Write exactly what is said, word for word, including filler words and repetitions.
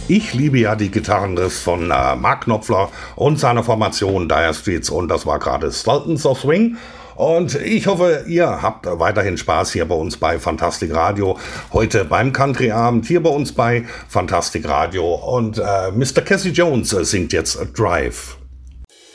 Ich liebe ja die Gitarrenriffs von äh, Mark Knopfler und seiner Formation Dire Straits und das war gerade Sultans of Swing. Und ich hoffe, ihr habt weiterhin Spaß hier bei uns bei Fantastic Radio. Heute beim Country-Abend hier bei uns bei Fantastic Radio. Und äh, Mister Cassie Jones singt jetzt Drive.